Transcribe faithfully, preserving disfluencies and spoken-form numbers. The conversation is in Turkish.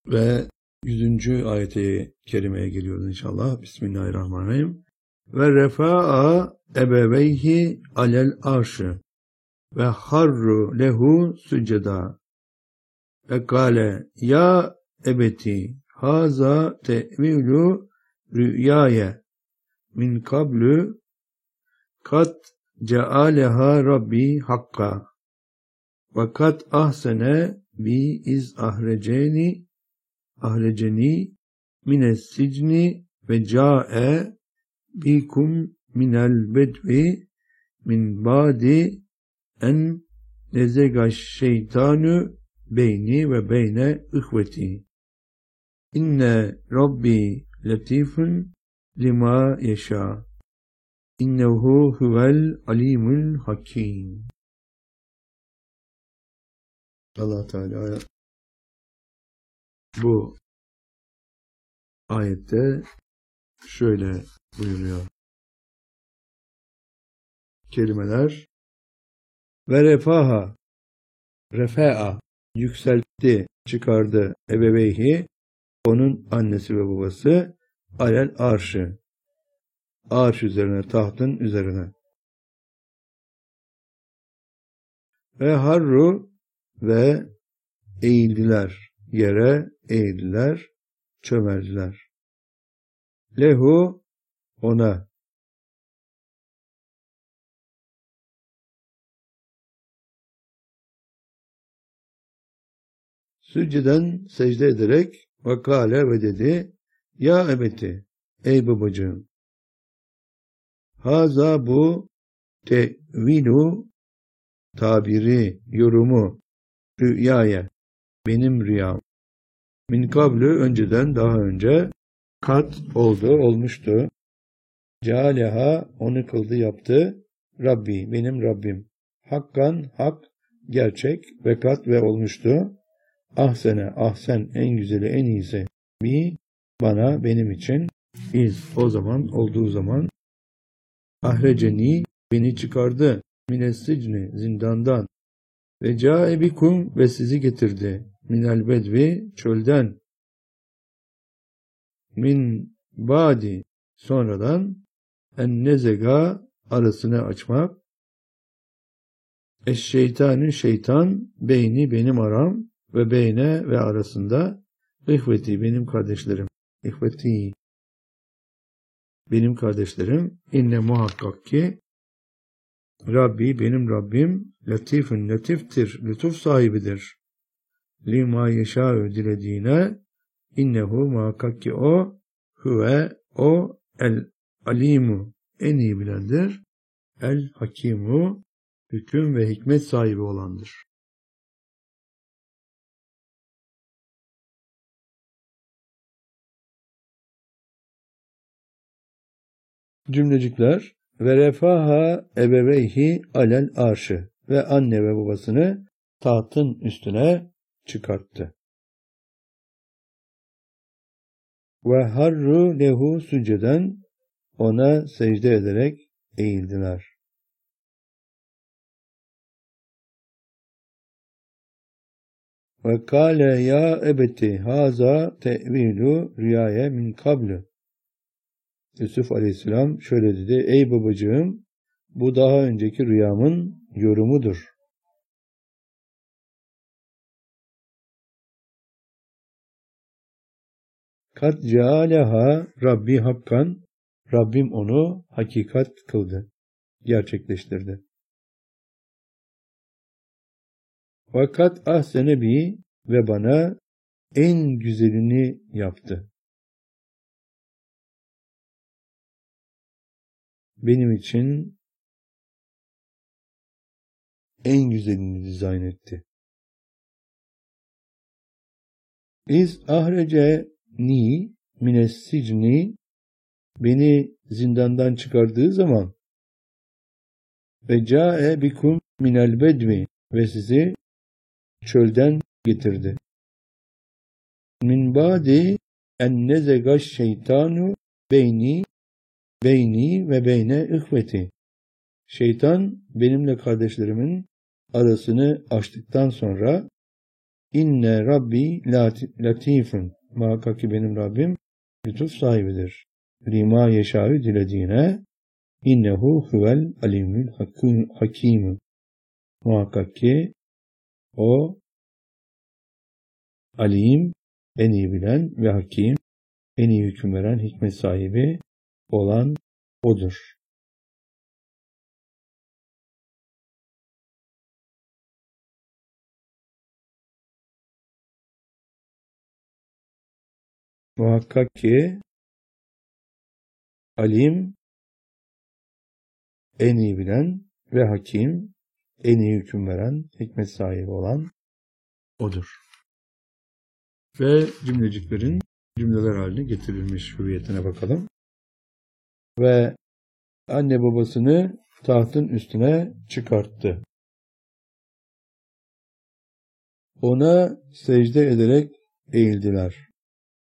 Ve yüzüncü ayete kerimeye geliyoruz inşallah. Bismillahirrahmanirrahim. Ve refa'a ebeveyhi alel arşı ve harru lehu süceda ve kâle ya ebeti haza te'vilu rü'yaye min kablu kat cealeha rabbi hakka ve kat ahsene bi iz ahreceni ahreceni mines sicni ve ca'e bikum minel bedvi min ba'di en nezegaş şeytanu beyni ve beyne ihveti. İnne Rabbi latifun lima yeşâ. İnnehu huvel alimul hakim. Allah Teala bu ayette şöyle buyuruyor. Kelimeler ve refaha, refa'a, yükseltti, çıkardı ebeveyhi, onun annesi ve babası, alel arşı, arş üzerine, tahtın üzerine. Ve harru, ve eğildiler, yere eğildiler, çömeldiler. Lehu, ona. Sücceden secde ederek vakale ve dedi, ya ebeti, ey babacığım, haza bu tevinu, tabiri, yorumu, rüyaya, benim rüyam. Min kablu, önceden, daha önce, kat oldu, olmuştu. Cealeha, onu kıldı, yaptı. Rabbi, benim Rabbim. Hakkan, hak, gerçek, ve kat ve olmuştu. Ahsene, ahsen, en güzeli, en iyisi. Bi, bana, benim için. İz, o zaman, olduğu zaman. Ahreceni, beni çıkardı. Minessicni, zindandan. Ve câe bikum, ve sizi getirdi. Minel bedvi, çölden. Min badi, sonradan. En nezega, arasını açmak. Eşşeytanü, şeytan, beyni, benim aram. Ve beyne, ve arasında. İhveti, benim kardeşlerim. İhveti, benim kardeşlerim. İnne muhakkak ki Rabbi, benim Rabbim, latifun, latiftir, lütuf sahibidir. Lima yeşâ'ü, dilediğine, innehu, muhakkak ki o, huve, o, el alimu, en iyi bilendir, el hakimu, hüküm ve hikmet sahibi olandır. Cümlecikler ve refaha ebeveyhi alel arşı ve anne ve babasını tahtın üstüne çıkarttı. Ve harru lehu sücceden, ona secde ederek eğildiler. Ve kâle ya ebeti haza te'vilu rüyaya min kablu. Yusuf Aleyhisselam şöyle dedi, ey babacığım, bu daha önceki rüyamın yorumudur. Kat cealeha Rabbi hakkan, Rabbim onu hakikat kıldı, gerçekleştirdi. Fakat ahsene bi, ve bana en güzelini yaptı. Benim için en güzelini dizayn etti. İz ahrece ni mines sicni, beni zindandan çıkardığı zaman, ve cae bikum minel bedvi, ve sizi çölden getirdi. Min ba'di en nezegaş şeytanu beyni beyni ve beyne ihveti. Şeytan benimle kardeşlerimin arasını açtıktan sonra İnne Rabbi latifun. Muhakkak ki benim Rabbim lütuf sahibidir. Lima yeşâ'ü dilediğine innehu huvel alimül hakim. Muhakkak ki o alim, en iyi bilen ve hakim, en iyi hüküm veren, hikmet sahibi olan odur. Muhakkak ki alim, en iyi bilen ve hakim, en iyi hüküm veren, hikmet sahibi olan odur. Ve cümleciklerin cümleler haline getirilmiş hüviyetine bakalım. Ve anne babasını tahtın üstüne çıkarttı. Ona secde ederek eğildiler.